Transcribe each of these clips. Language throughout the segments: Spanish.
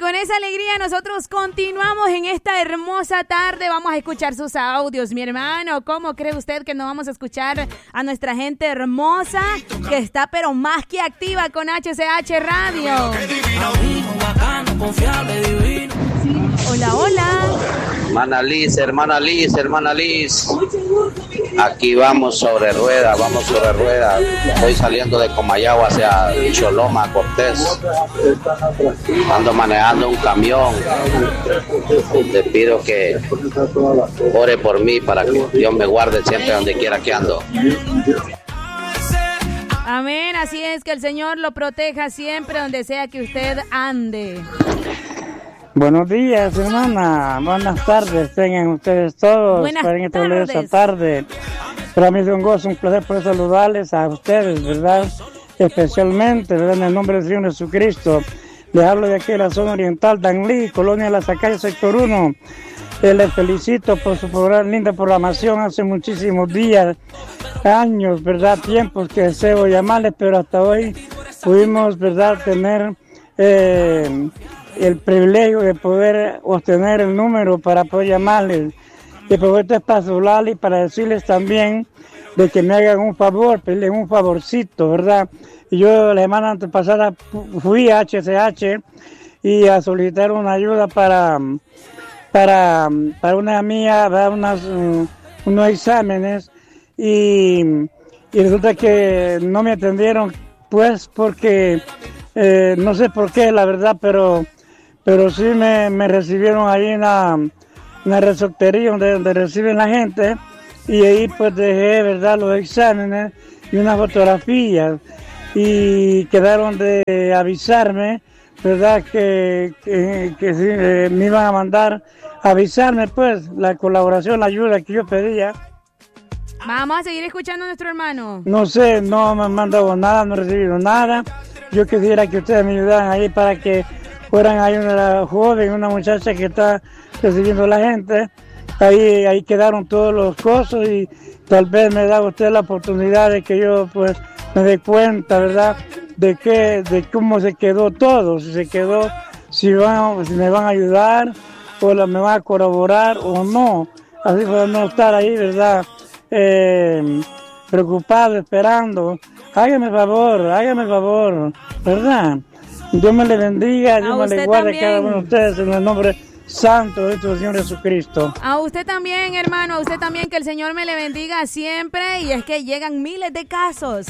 con esa alegría nosotros continuamos en esta hermosa tarde. Vamos a escuchar sus audios, mi hermano. ¿Cómo cree usted que no vamos a escuchar a nuestra gente hermosa que está pero más que activa con HCH Radio? Hola, hola. Hermana Liz, hermana Liz, hermana Liz. Aquí vamos sobre ruedas, vamos sobre ruedas. Estoy saliendo de Comayagua hacia Choloma, Cortés. Ando manejando un camión. Te pido que ore por mí para que Dios me guarde siempre donde quiera que ando. Amén, así es, que el Señor lo proteja siempre donde sea que usted ande. Buenos días, hermana. Buenas tardes, tengan ustedes todos. Buenas tardes. Esta tardes. tarde. Para mí es un gozo, un placer poder saludarles a ustedes, ¿verdad? Especialmente, ¿verdad? En el nombre del Señor Jesucristo. Les hablo de aquí de la zona oriental, Danlí, Colonia La Zacaya, sector 1. Les felicito por su linda programación. Hace muchísimos días, años, ¿verdad? Tiempos que deseo llamarles, pero hasta hoy pudimos, ¿verdad? Tener el privilegio de poder obtener el número para poder llamarles, de poder hablarles y para decirles también de que me hagan un favor, pedirles un favorcito, ¿verdad? Y yo la semana antepasada fui a HCH y a solicitar una ayuda para una mía, unos exámenes y resulta que no me atendieron, pues porque no sé por qué, la verdad, pero sí me recibieron ahí en la resortería donde reciben la gente, y ahí pues dejé, ¿verdad?, los exámenes y unas fotografías, y quedaron de avisarme, ¿verdad?, que sí, me iban a mandar a avisarme, pues, la colaboración, la ayuda que yo pedía. Vamos a seguir escuchando a nuestro hermano. No sé, no me han mandado nada, no he recibido nada. Yo quisiera que ustedes me ayudaran ahí para que fueran ahí una joven, una muchacha que está recibiendo a la gente. Ahí quedaron todos los cosas y tal vez me da usted la oportunidad de que yo pues me dé cuenta, ¿verdad?, de cómo se quedó todo, si se quedó, si me van a ayudar o me van a colaborar o no, así para no estar ahí, ¿verdad?, preocupado, esperando. Hágame favor, ¿verdad? Dios me le bendiga, Dios me le guarde a cada uno de ustedes en el nombre santo de nuestro Señor Jesucristo. A usted también, hermano, a usted también, que el Señor me le bendiga siempre. Y es que llegan miles de casos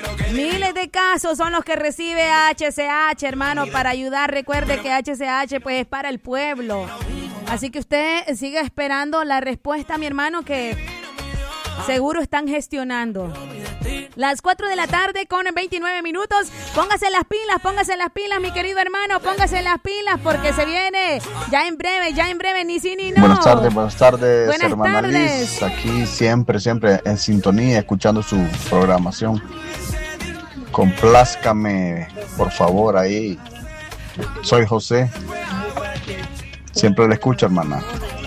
son los que recibe HCH, hermano, para ayudar. Recuerde que HCH pues es para el pueblo, así que usted siga esperando la respuesta, mi hermano, que seguro están gestionando. Las 4 de la tarde con 29 minutos. Póngase las pilas, mi querido hermano. Póngase las pilas porque se viene ya en breve, ni sí ni no. Buenas tardes, Buenas hermana tardes. Liz. Aquí siempre en sintonía, escuchando su programación. Complázcame, por favor, ahí. Soy José. Siempre le escucho, hermana.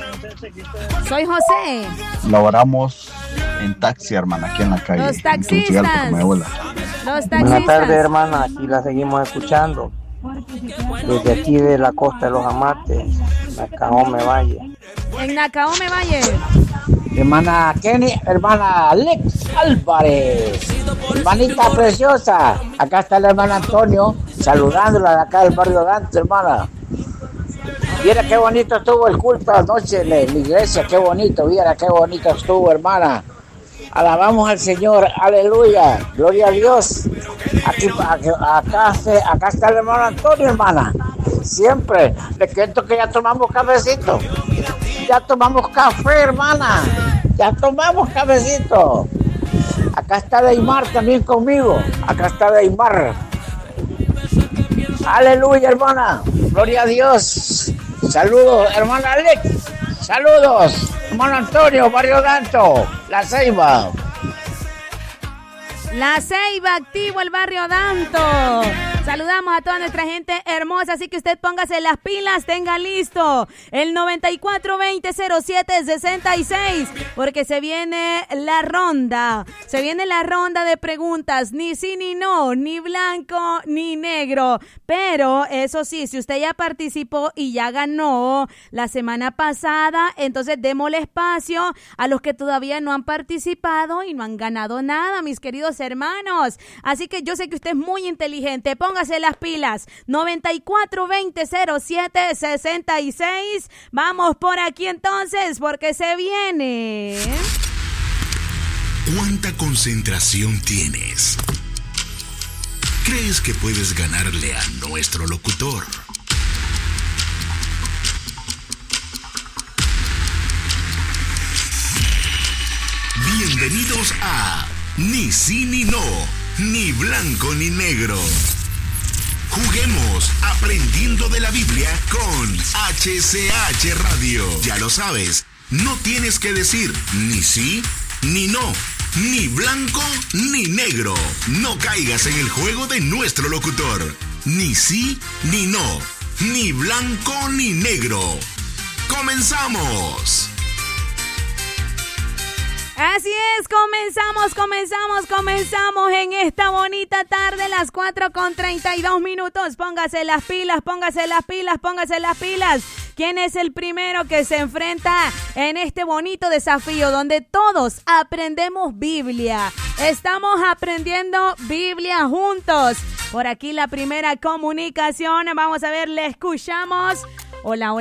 Soy José. Laboramos en taxi, hermana, aquí en la calle. Los taxistas. Buenas tardes, hermana. Aquí la seguimos escuchando. Desde aquí de la costa de los Amates, Nacaome Valle. En Nacaome Valle. Hermana Kenny, hermana Alex Álvarez. Hermanita preciosa. Acá está el hermano Antonio, saludándola de acá del barrio Dante, hermana. Viera qué bonito estuvo el culto anoche en la iglesia, qué bonito estuvo, hermana. Alabamos al Señor, aleluya, gloria a Dios. Acá está el hermano Antonio, hermana. Siempre, le cuento que ya tomamos cafecito. Ya tomamos café, hermana. Ya tomamos cafecito. Acá está Deimar también conmigo. Acá está Deimar. Aleluya, hermana. Gloria a Dios. Saludos, hermana Alex. Saludos, hermano Antonio, Barrio Danto, La Ceiba. La Ceiba, activo el barrio Danto. Saludamos a toda nuestra gente hermosa, así que usted póngase las pilas, tenga listo el 9420-0766, porque se viene la ronda de preguntas, ni sí ni no, ni blanco ni negro. Pero eso sí, si usted ya participó y ya ganó la semana pasada, entonces démosle espacio a los que todavía no han participado y no han ganado nada, mis queridos hermanos. Así que yo sé que usted es muy inteligente, póngase las pilas. 9420-0766. Vamos por aquí entonces, porque se viene. ¿Cuánta concentración tienes? ¿Crees que puedes ganarle a nuestro locutor? Bienvenidos a Ni sí ni no, ni blanco ni negro. Juguemos aprendiendo de la Biblia con HCH Radio. Ya lo sabes, no tienes que decir ni sí ni no, ni blanco ni negro. No caigas en el juego de nuestro locutor. Ni sí ni no, ni blanco ni negro. ¡Comenzamos! Así es, comenzamos en esta bonita tarde, las 4:32. Póngase las pilas. ¿Quién es el primero que se enfrenta en este bonito desafío donde todos aprendemos Biblia? Estamos aprendiendo Biblia juntos. Por aquí la primera comunicación, vamos a ver, le escuchamos. Hola.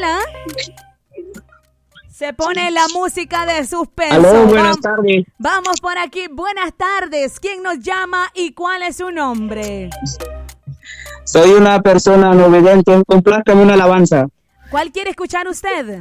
Se pone la música de suspenso. Aló, buenas tardes. Vamos por aquí, buenas tardes. ¿Quién nos llama y cuál es su nombre? Soy una persona no vidente. Complázcame una alabanza. ¿Cuál quiere escuchar usted?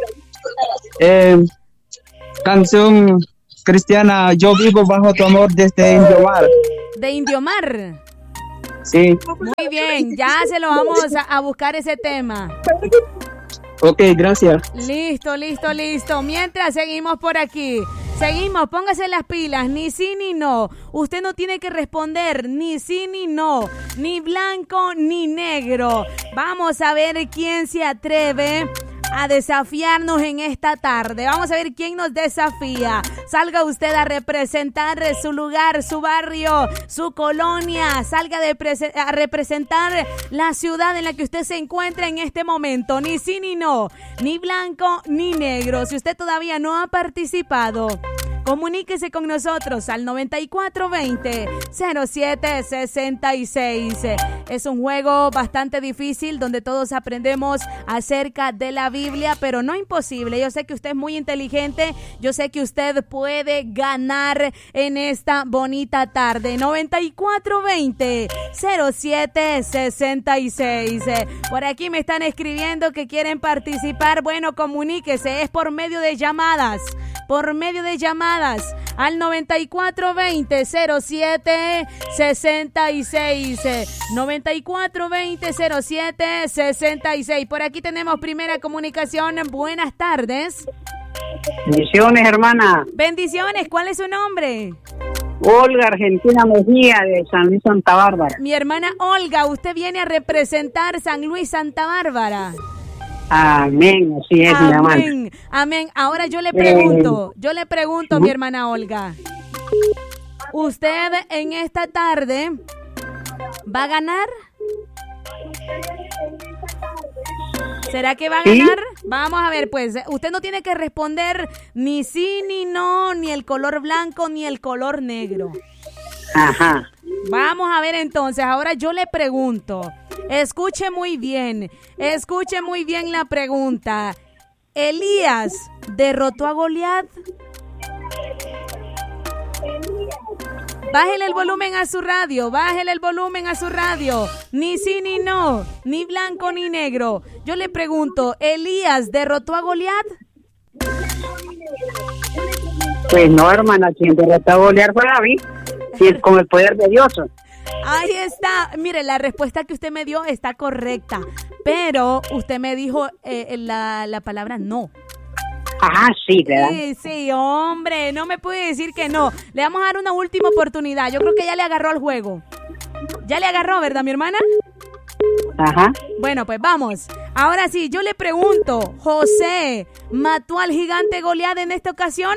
Canción cristiana, Yo vivo bajo tu amor, desde Indiomar. ¿De Indiomar? Sí. Muy bien, ya se lo vamos a buscar ese tema. Ok, gracias. Listo. Mientras seguimos por aquí. Póngase las pilas, ni sí ni no. Usted no tiene que responder ni sí ni no, ni blanco ni negro. Vamos a ver quién se atreve a desafiarnos en esta tarde. Vamos a ver quién nos desafía. Salga usted a representar su lugar, su barrio, su colonia. Salga a representar la ciudad en la que usted se encuentra en este momento. Ni sí ni no, ni blanco ni negro. Si usted todavía no ha participado, comuníquese con nosotros al 9420-0766. Es un juego bastante difícil donde todos aprendemos acerca de la Biblia, pero no imposible. Yo sé que usted es muy inteligente. Yo sé que usted puede ganar en esta bonita tarde. 9420-0766. Por aquí me están escribiendo que quieren participar. Bueno, comuníquese. Es por medio de llamadas. Al 9420-0766. 9420-0766. Por aquí tenemos primera comunicación. Buenas tardes. Bendiciones, hermana. Bendiciones. ¿Cuál es su nombre? Olga Argentina Mejía, de San Luis Santa Bárbara. Mi hermana Olga, usted viene a representar San Luis Santa Bárbara. Amén, así es, mi hermana. Amén. Ahora yo le pregunto, mi hermana Olga, ¿usted en esta tarde va a ganar? ¿Será que va a ganar? Vamos a ver, pues, usted no tiene que responder ni sí, ni no, ni el color blanco, ni el color negro. Ajá. Vamos a ver entonces, ahora yo le pregunto, escuche muy bien la pregunta. ¿Elías derrotó a Goliat? Bájele el volumen a su radio. Ni sí ni no, ni blanco ni negro. Yo le pregunto, ¿Elías derrotó a Goliat? Pues no, hermana, quien derrotó a Goliat fue David, con el poder de Dios. Ahí está. Mire, la respuesta que usted me dio está correcta, pero usted me dijo la palabra no. Ajá, sí, ¿verdad? Sí, hombre, no me puede decir que no. Le vamos a dar una última oportunidad. Yo creo que ya le agarró al juego. Ya le agarró, ¿verdad, mi hermana? Ajá. Bueno, pues vamos. Ahora sí, yo le pregunto, ¿José mató al gigante Goliat en esta ocasión?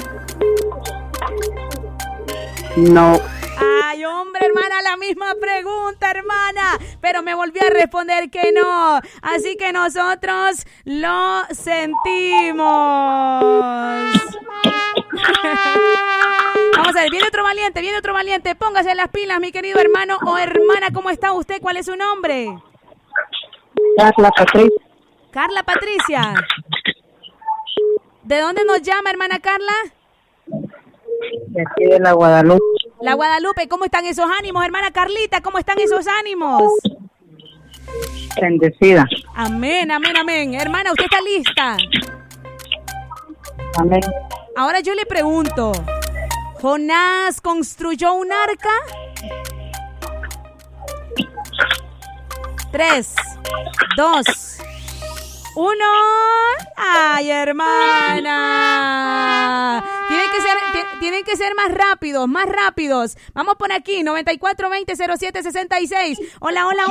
No. Ay, hombre, hermana, la misma pregunta, hermana. Pero me volvió a responder que no. Así que nosotros lo sentimos. Vamos a ver, viene otro valiente. Póngase las pilas, mi querido hermano o hermana. ¿Cómo está usted? ¿Cuál es su nombre? Carla Patricia. Carla Patricia. ¿De dónde nos llama, hermana Carla? De aquí de la Guadalupe. La Guadalupe, ¿cómo están esos ánimos, hermana Carlita? ¿Cómo están esos ánimos? Bendecida. Amén, amén, amén. Hermana, ¿usted está lista? Amén. Ahora yo le pregunto, ¿Jonás construyó un arca? 3, 2, 1. ¡Ay, hermana! Tienen que ser más rápidos. Vamos por aquí, 9420-0766. Hola. Hola.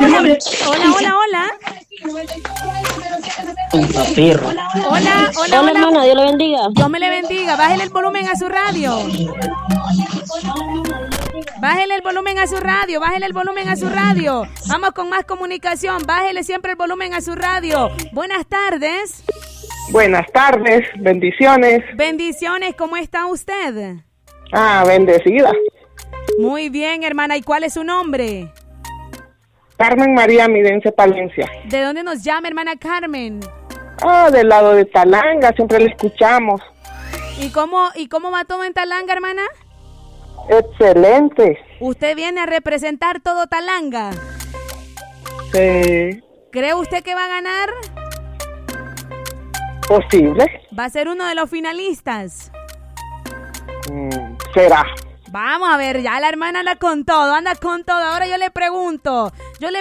Hola, hermana, Dios le bendiga. Dios me le bendiga. Bájele el volumen a su radio. Bájele el volumen a su radio. Vamos con más comunicación. Bájele siempre el volumen a su radio. Buenas tardes. Buenas tardes, bendiciones. Bendiciones, ¿cómo está usted? Bendecida. Muy bien, hermana. ¿Y cuál es su nombre? Carmen María Midense Palencia. ¿De dónde nos llama, hermana Carmen? Del lado de Talanga, siempre le escuchamos. ¿Y cómo va todo en Talanga, hermana? Excelente. ¿Usted viene a representar todo Talanga? Sí. ¿Cree usted que va a ganar? Posible. ¿Va a ser uno de los finalistas? Será. Vamos a ver, ya la hermana anda con todo. Ahora yo le pregunto,